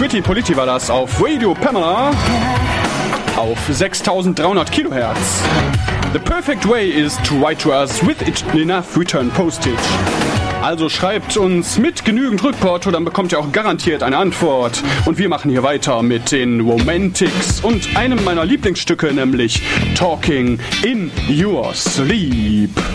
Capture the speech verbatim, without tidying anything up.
Squiddy Polity war das auf Radio Pamela auf sechstausenddreihundert Kilohertz. The perfect way is to write to us with enough return postage. Also schreibt uns mit genügend Rückporto, dann bekommt ihr auch garantiert eine Antwort. Und wir machen hier weiter mit den Romantics und einem meiner Lieblingsstücke, nämlich Talking in Your Sleep.